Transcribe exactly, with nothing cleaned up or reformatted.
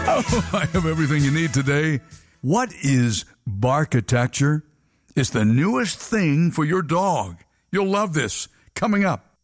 Oh, I have everything you need today. What is Barkitecture? It's the newest thing for your dog. You'll love this. Coming up